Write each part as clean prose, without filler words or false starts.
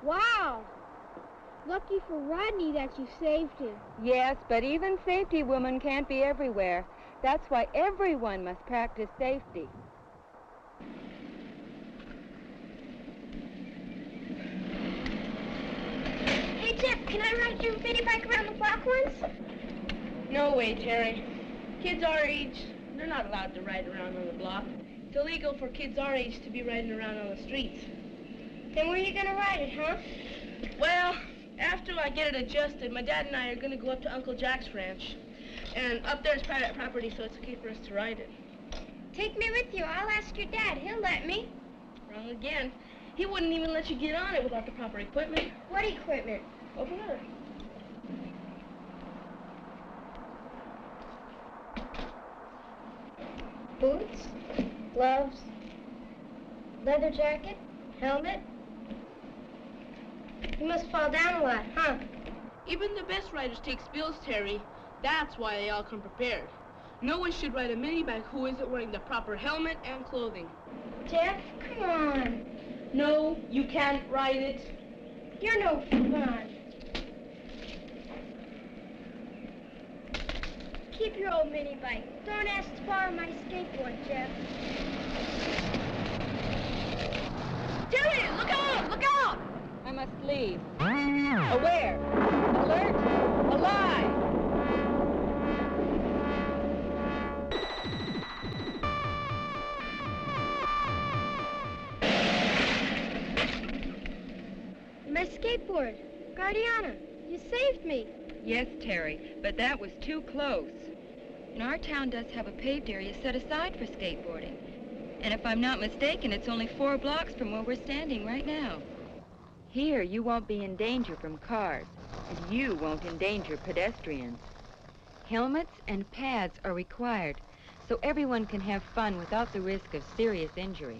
Wow! Lucky for Rodney that you saved him. Yes, but even safety women can't be everywhere. That's why everyone must practice safety. Hey, Jeff, can I ride your mini bike around the block once? No way, Terry. Kids our age, they're not allowed to ride around on the block. It's illegal for kids our age to be riding around on the streets. Then where are you gonna ride it, huh? Well, after I get it adjusted, my dad and I are gonna go up to Uncle Jack's ranch. And up there's private property, so it's okay for us to ride it. Take me with you. I'll ask your dad. He'll let me. Wrong again. He wouldn't even let you get on it without the proper equipment. What equipment? Over there. Boots, gloves, leather jacket, helmet. You must fall down a lot, huh? Even the best riders take spills, Terry. That's why they all come prepared. No one should ride a mini bike who isn't wearing the proper helmet and clothing. Jeff, come on. No, you can't ride it. You're no fun. Keep your old mini bike. Don't ask to borrow my skateboard, Jeff. Terry, look out! Look out! I must leave. Aware. Alert. Alive. My skateboard. Guardiana, you saved me. Yes, Terry, but that was too close. And our town does have a paved area set aside for skateboarding. And if I'm not mistaken, it's only 4 blocks from where we're standing right now. Here, you won't be in danger from cars, and you won't endanger pedestrians. Helmets and pads are required, so everyone can have fun without the risk of serious injury.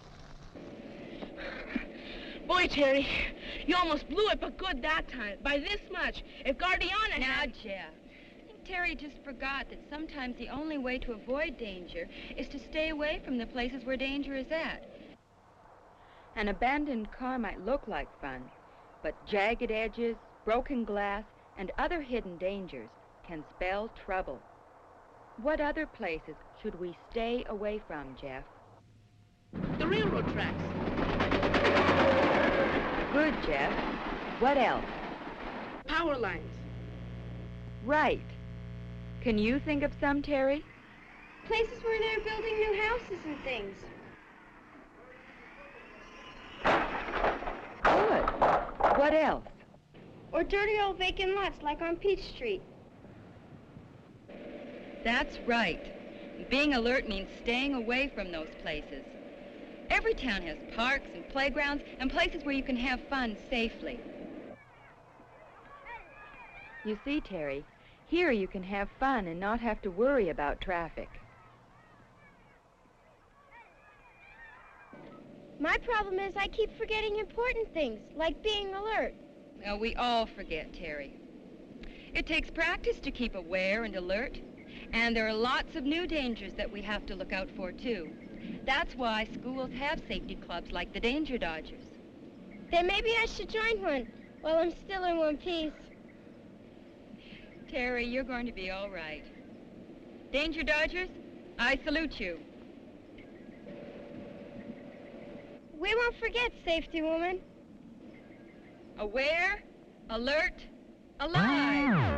Boy, Terry, you almost blew it, but good that time. By this much. If Guardiana Now, had... Jeff, I think Terry just forgot that sometimes the only way to avoid danger is to stay away from the places where danger is at. An abandoned car might look like fun, but jagged edges, broken glass, and other hidden dangers can spell trouble. What other places should we stay away from, Jeff? The railroad tracks. Good, Jeff. What else? Power lines. Right. Can you think of some, Terry? Places where they're building new houses and things. Good. What else? Or dirty old vacant lots like on Peach Street. That's right. Being alert means staying away from those places. Every town has parks and playgrounds and places where you can have fun safely. You see, Terry, here you can have fun and not have to worry about traffic. My problem is I keep forgetting important things, like being alert. Well, we all forget, Terry. It takes practice to keep aware and alert, and there are lots of new dangers that we have to look out for, too. That's why schools have safety clubs like the Danger Dodgers. Then maybe I should join one while I'm still in one piece. Terry, you're going to be all right. Danger Dodgers, I salute you. We won't forget, safety woman. Aware, alert, alive!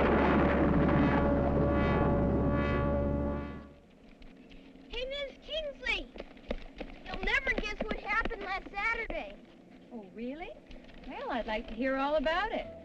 Hey, Miss Kingsley! You'll never guess what happened last Saturday. Oh, really? Well, I'd like to hear all about it.